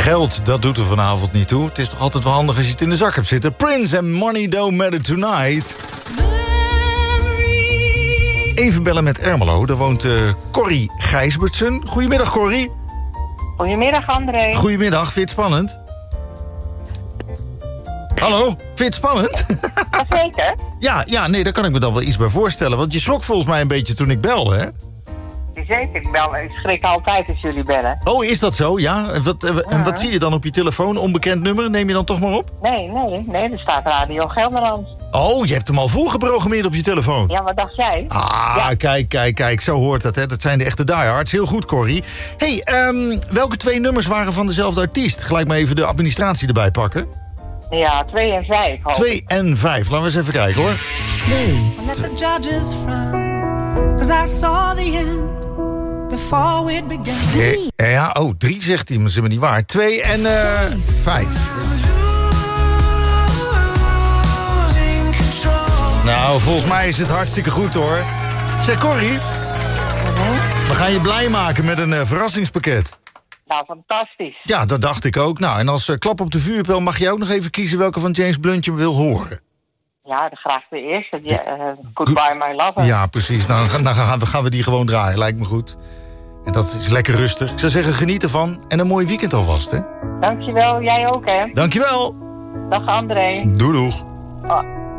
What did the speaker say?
Geld, dat doet er vanavond niet toe. Het is toch altijd wel handig als je het in de zak hebt zitten. Prince and Money Don't Matter Tonight. Even bellen met Ermelo. Daar woont Corrie Gijsbertsen. Goedemiddag, Corrie. Goedemiddag, André. Goedemiddag, vind je het spannend? Hallo, vind je het spannend? Zeker. Ja, nee, daar kan ik me dan wel iets bij voorstellen. Want je schrok volgens mij een beetje toen ik belde, hè? Zeker, ik schrik altijd als jullie bellen. Oh, is dat zo? Ja? En wat zie je dan op je telefoon? Onbekend nummer? Neem je dan toch maar op? Nee, er staat Radio Gelderland. Oh, je hebt hem al voorgeprogrammeerd op je telefoon. Ja, wat dacht jij? Ah, ja. Kijk, zo hoort dat, hè. Dat zijn de echte diehards. Heel goed, Corrie. Hey, welke 2 nummers waren van dezelfde artiest? Gelijk maar even de administratie erbij pakken. Ja, 2 en 5. 2 en 5. Laten we eens even kijken, hoor. 2. Let the judges frown, 'cause I saw the end before we began. Ja, 3 zegt hij, maar ze hebben niet waar. 2 en 5. Nou, volgens mij is het hartstikke goed, hoor. Zeg, Corrie, we gaan je blij maken met een verrassingspakket. Nou, fantastisch. Ja, dat dacht ik ook. Nou, en als klap op de vuurpijl mag je ook nog even kiezen welke van James Blunt je wil horen. Ja, graag de eerste. Goodbye My Lover. Ja, precies. Nou, dan gaan we die gewoon draaien. Lijkt me goed. En dat is lekker rustig. Ik zou zeggen, geniet ervan. En een mooi weekend alvast, hè? Dankjewel, jij ook, hè? Dankjewel. Dag, André. Doei, doeg. Oh.